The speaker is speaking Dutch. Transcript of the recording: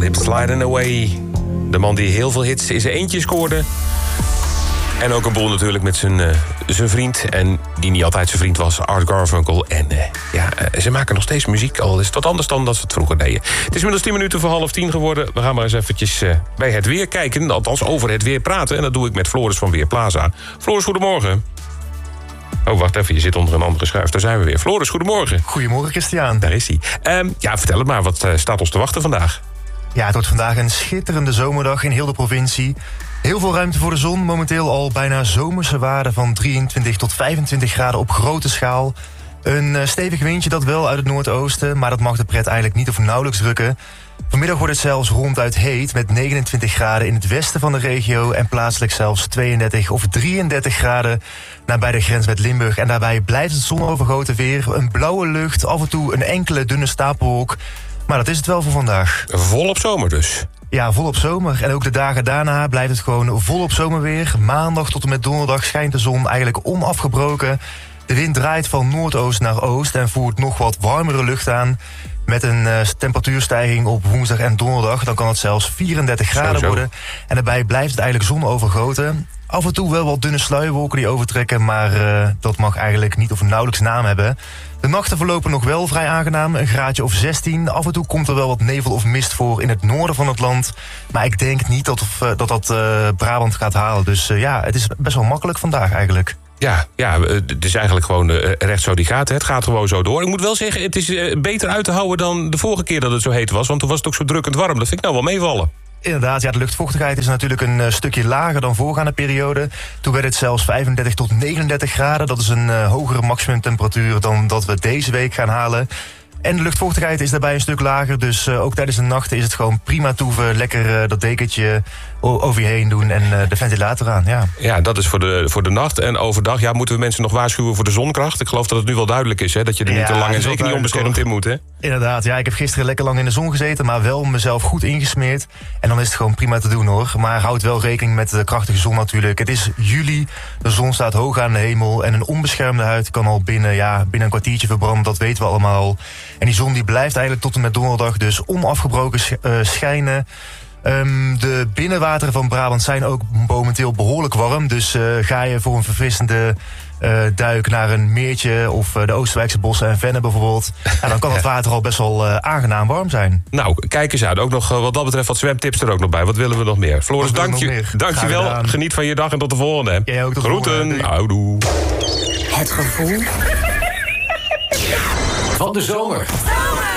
Dit Sliding Away. De man die heel veel hits in zijn eentje scoorde. En ook een boel natuurlijk met zijn vriend. En die niet altijd zijn vriend was, Art Garfunkel. En ze maken nog steeds muziek, al is het wat anders dan dat ze het vroeger deden. Het is inmiddels 10:10 geworden. We gaan maar eens eventjes bij het weer kijken. Althans, over het weer praten. En dat doe ik met Floris van Weerplaza. Floris, goedemorgen. Oh, wacht even, je zit onder een andere schuif. Daar zijn we weer. Floris, goedemorgen. Goedemorgen, Christian. Daar is hij. Vertel het maar, wat staat ons te wachten vandaag? Ja, het wordt vandaag een schitterende zomerdag in heel de provincie. Heel veel ruimte voor de zon. Momenteel al bijna zomerse waarden van 23 tot 25 graden op grote schaal. Een stevig windje dat wel uit het noordoosten, maar dat mag de pret eigenlijk niet of nauwelijks drukken. Vanmiddag wordt het zelfs ronduit heet met 29 graden in het westen van de regio en plaatselijk zelfs 32 of 33 graden nabij de grens met Limburg. En daarbij blijft het zonovergoten weer, een blauwe lucht, af en toe een enkele dunne stapelwolk. Maar dat is het wel voor vandaag. Volop zomer dus. Ja, volop zomer. En ook de dagen daarna blijft het gewoon volop zomerweer. Maandag tot en met donderdag schijnt de zon eigenlijk onafgebroken. De wind draait van noordoost naar oost en voert nog wat warmere lucht aan. Met een temperatuurstijging op woensdag en donderdag. Dan kan het zelfs 34 graden worden. En daarbij blijft het eigenlijk zonovergoten. Af en toe wel wat dunne sluierwolken die overtrekken, maar dat mag eigenlijk niet of nauwelijks naam hebben. De nachten verlopen nog wel vrij aangenaam, een graadje of 16. Af en toe komt er wel wat nevel of mist voor in het noorden van het land. Maar ik denk niet dat Brabant gaat halen. Dus het is best wel makkelijk vandaag eigenlijk. Ja, het is eigenlijk gewoon recht zo die gaat. Hè. Het gaat gewoon zo door. Ik moet wel zeggen, het is beter uit te houden dan de vorige keer dat het zo heet was. Want toen was het ook zo drukkend warm. Dat vind ik nou wel meevallen. Inderdaad, ja, de luchtvochtigheid is natuurlijk een stukje lager dan voorgaande periode. Toen werd het zelfs 35 tot 39 graden. Dat is een hogere maximumtemperatuur dan dat we deze week gaan halen. En de luchtvochtigheid is daarbij een stuk lager. Dus ook tijdens de nachten is het gewoon prima toeven. Lekker dat dekentje over je heen doen en de ventilator aan. Ja, dat is voor de nacht. En overdag moeten we mensen nog waarschuwen voor de zonkracht. Ik geloof dat het nu wel duidelijk is, hè, dat je er niet te lang en zeker niet onbeschermd in moet. Hè? Inderdaad, ja, ik heb gisteren lekker lang in de zon gezeten, maar wel mezelf goed ingesmeerd. En dan is het gewoon prima te doen, hoor. Maar houd wel rekening met de krachtige zon natuurlijk. Het is juli, de zon staat hoog aan de hemel en een onbeschermde huid kan al binnen een kwartiertje verbranden. Dat weten we allemaal al. En die zon die blijft eigenlijk tot en met donderdag dus onafgebroken schijnen. De binnenwateren van Brabant zijn ook momenteel behoorlijk warm. Dus ga je voor een verfrissende duik naar een meertje of de Oosterwijkse bossen en Venne bijvoorbeeld. En dan kan het water al best wel aangenaam warm zijn. Nou, kijk eens uit. Ook nog wat dat betreft wat zwemtips er ook nog bij. Wat willen we nog meer? Floris, dank je wel. Geniet van je dag en tot de volgende. Hè. Jij ook, tot de groeten. Houdoe. Het gevoel van de zomer.